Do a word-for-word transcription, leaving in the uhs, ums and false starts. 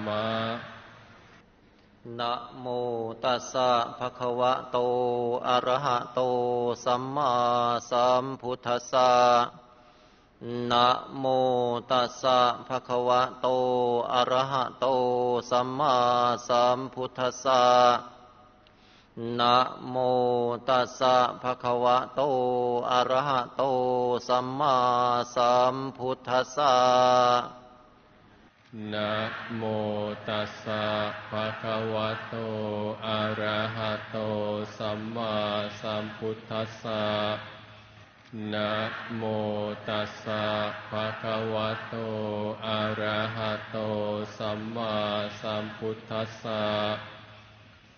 ะนะโมตัสสะภะคะวะโตอะระหะโตสัมมาสัมพุทธัสสะนะโมตัสสะภะคะวะโตอะระหะโตสัมมาสัมพุทธัสสะนะโมตัสสะภะคะวะโตอะระหะโตสัมมาสัมพุทธัสสะนะโมตัสสะภะคะวะโตอะระหะโตสัมมาสัมพุทธัสสะนะโมตัสสะภะคะวะโตอะระหะโตสัมมาสัมพุทธัสสะ